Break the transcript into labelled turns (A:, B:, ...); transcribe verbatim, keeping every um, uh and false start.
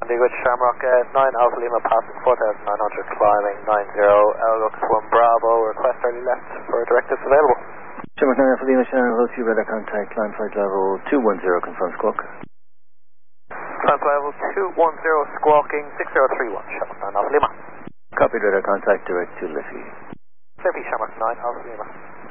A: Sandy with Shamrock, uh, nine Alpha Lima passing four thousand nine hundred, climbing nine zero, Outlook one Bravo, request early left for directives available.
B: Shamrock nine Alpha Lima, Shannon, hello to you, radar contact, climb flight level two one zero, confirm squawk.
A: Climb level two one zero, squawking six zero three one, Shamrock nine Alpha Lima.
B: Copied, radar contact, direct to Liffey.
A: Liffey, Shamrock nine Alpha Lima.